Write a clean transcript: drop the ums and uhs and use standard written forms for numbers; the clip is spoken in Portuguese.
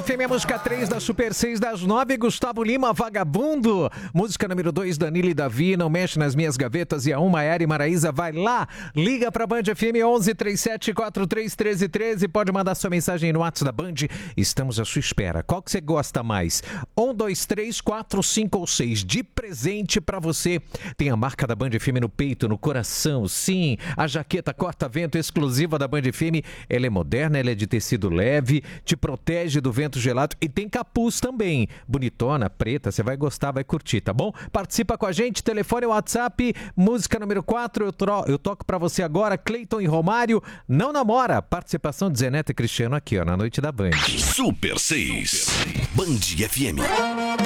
FM, a música 3 da Super 6 das 9, Gustavo Lima, Vagabundo. Música número 2, Danilo e Davi, Não Mexe nas Minhas Gavetas. E a 1, Maiara e Maraísa, vai lá. Liga pra Band FM 11 37 43 13 13. Pode mandar sua mensagem no WhatsApp da Band. Estamos à sua espera. Qual que você gosta mais? 1, 2, 3, 4, 5 ou 6. De presente pra você. Tem a marca da Band FM no peito, no coração. Sim, a jaqueta corta-vento exclusiva da Band FM. Ela é moderna, ela é de tecido leve, te protege do vento gelado e tem capuz também. Bonitona, preta, você vai gostar, vai curtir, tá bom? Participa com a gente, telefone, WhatsApp, música número 4, eu toco pra você agora, Cleiton e Romário, Não Namora. Participação de Zé Neto e Cristiano aqui, ó, na Noite da Band. Super 6, Band FM.